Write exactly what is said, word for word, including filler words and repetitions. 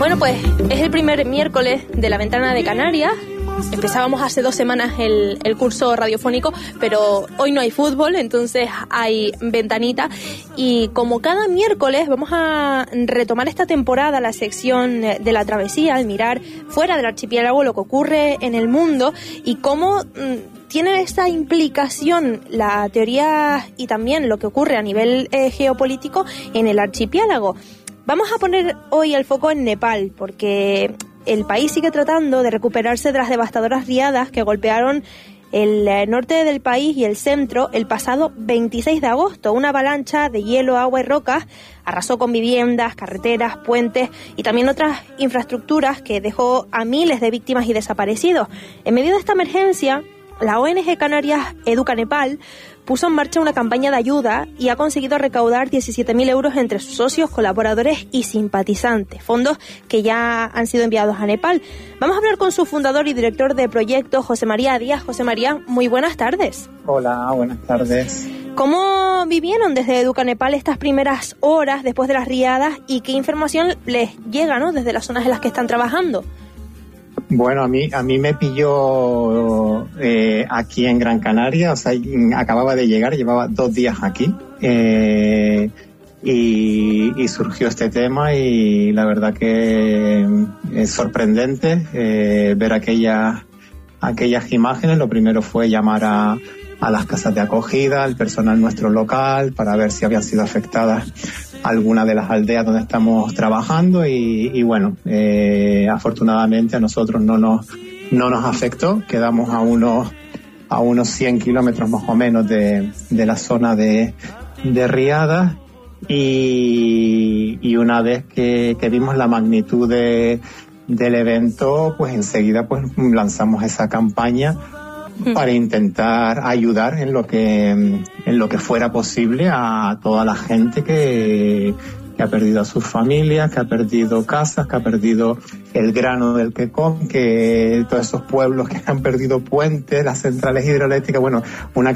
Bueno, pues es el primer miércoles de la Ventana de Canarias. Empezábamos hace dos semanas el, el curso radiofónico, pero hoy no hay fútbol, entonces hay ventanita. Y como cada miércoles vamos a retomar esta temporada la sección de la travesía, al mirar fuera del archipiélago lo que ocurre en el mundo y cómo mmm, tiene esa implicación la teoría y también lo que ocurre a nivel eh, geopolítico en el archipiélago. Vamos a poner hoy el foco en Nepal, porque el país sigue tratando de recuperarse de las devastadoras riadas que golpearon el norte del país y el centro el pasado veintiséis de agosto. Una avalancha de hielo, agua y rocas arrasó con viviendas, carreteras, puentes y también otras infraestructuras que dejó a miles de víctimas y desaparecidos. En medio de esta emergencia, la O N G Canarias Educa Nepal puso en marcha una campaña de ayuda y ha conseguido recaudar diecisiete mil euros entre sus socios, colaboradores y simpatizantes, fondos que ya han sido enviados a Nepal. Vamos a hablar con su fundador y director de proyecto, José María Díaz. José María, muy buenas tardes. Hola, buenas tardes. ¿Cómo vivieron desde Educa Nepal estas primeras horas después de las riadas y qué información les llega, ¿no?, desde las zonas en las que están trabajando? Bueno, a mí a mí me pilló eh, aquí en Gran Canaria, o sea, acababa de llegar, llevaba dos días aquí eh, y, y surgió este tema y la verdad que es sorprendente eh, ver aquellas aquellas imágenes. Lo primero fue llamar a, a las casas de acogida, al personal nuestro local, para ver si habían sido afectadas alguna de las aldeas donde estamos trabajando y, y bueno, eh, afortunadamente a nosotros no nos no nos afectó. Quedamos a unos a unos cien kilómetros más o menos de, de la zona de, de riadas y, y una vez que, que vimos la magnitud de, del evento, pues enseguida pues lanzamos esa campaña para intentar ayudar en lo que en lo que fuera posible a toda la gente que, que ha perdido a sus familias, que ha perdido casas, que ha perdido el grano del que come, que todos esos pueblos que han perdido puentes, las centrales hidroeléctricas, bueno, una